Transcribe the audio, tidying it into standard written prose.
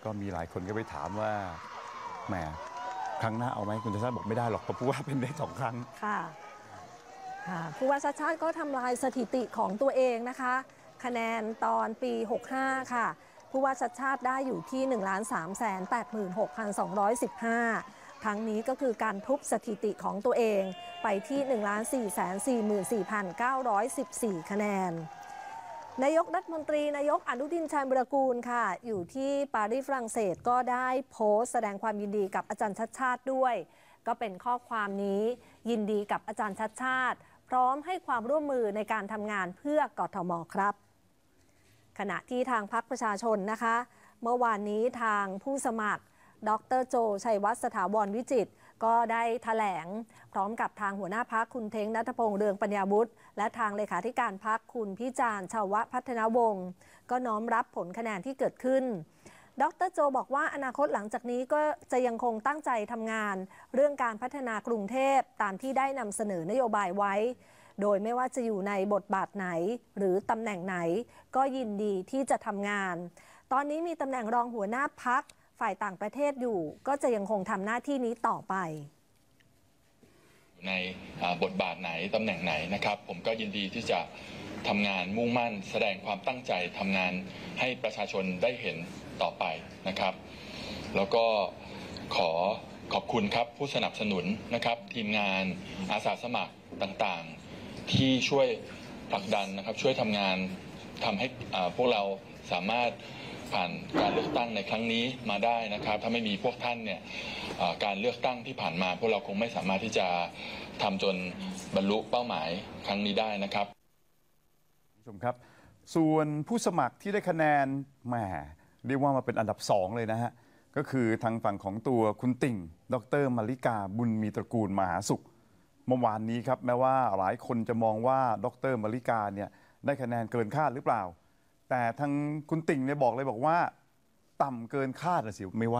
ก็มีหลายคนก็ไปถามว่าแหมครั้งหน้าเอาไหมคุณชาติชาติบอกไม่ได้หรอกเพราะผู้ว่าเป็นได้2 ครั้งค่ะผู้ว่าชาติชาติก็ทำลายสถิติของตัวเองนะคะคะแนนตอนปี 65 ค่ะผู้ว่าชาติชาติได้อยู่ที่ 1,386,215 ครั้งนี้ก็คือการทุบสถิติของตัวเองไปที่ 1,444,914 คะแนนนายกรัฐมนตรีนายกอนุทินชาญวิรากูลค่ะอยู่ที่ปารีสฝรั่งเศสก็ได้โพสต์แสดงความยินดีกับอาจารย์ชัดชาติด้วยก็เป็นข้อความนี้ยินดีกับอาจารย์ชัดชาติพร้อมให้ความร่วมมือในการทำงานเพื่อกทมครับขณะที่ทางพรรคประชาชนนะคะเมื่อวานนี้ทางผู้สมัครดร.โจชัยวัฒน์สถาวรวิจิตรก็ได้แถลงพร้อมกับทางหัวหน้าพรรคคุณเท้งณัฐพงษ์เรืองปัญญาวุฒิและทางเลขาธิการพรรคคุณพิจารณ์ชาวพัฒนวงศ์ก็น้อมรับผลคะแนนที่เกิดขึ้นดร.โจบอกว่าอนาคตหลังจากนี้ก็จะยังคงตั้งใจทำงานเรื่องการพัฒนากรุงเทพตามที่ได้นำเสนอนโยบายไว้โดยไม่ว่าจะอยู่ในบทบาทไหนหรือตำแหน่งไหนก็ยินดีที่จะทำงานตอนนี้มีตำแหน่งรองหัวหน้าพรรคฝ่ายต่างประเทศอยู่ก็จะยังคงทำหน้าที่นี้ต่อไปในบทบาทไหนตำแหน่งไหนนะครับผมก็ยินดีที่จะทำงานมุ่งมั่นแสดงความตั้งใจทำงานให้ประชาชนได้เห็นต่อไปนะครับแล้วก็ขอบคุณครับผู้สนับสนุนนะครับทีมงานอาสาสมัครต่างๆที่ช่วยผลักดันนะครับช่วยทำงานทำให้พวกเราสามารถผ่านการเลือกตั้งในครั้งนี้มาได้นะครับถ้าไม่มีพวกท่านเนี่ยการเลือกตั้งที่ผ่านมาพวกเราคงไม่สามารถที่จะทำจนบรรลุเป้าหมายครั้งนี้ได้นะครับผู้ชมครับส่วนผู้สมัครที่ได้คะแนนแหมเรียกว่ามาเป็นอันดับ2เลยนะฮะก็คือทางฝั่งของตัวคุณติ่งดร.มาริกาบุญมีตระกูลมหาสุขเมื่อวานนี้ครับแม้ว่าหลายคนจะมองว่าดร.มาริกาเนี่ยได้คะแนนเกินคาดหรือเปล่าแต่ทางคุณติ่งเนี่ยบอกเลยบอกว่าต่ำเกินคาดนะสิไม่ว่า